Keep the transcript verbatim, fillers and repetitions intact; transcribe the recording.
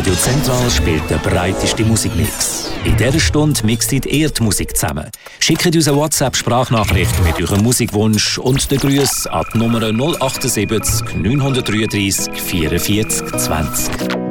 Radio Zentral spielt den breitesten Musikmix. In dieser Stunde mixt ihr die Musik zusammen. Schickt uns eine WhatsApp-Sprachnachricht mit eurem Musikwunsch und den Grüß ab Nummer null acht sieben neun drei drei vierundvierzig zwanzig.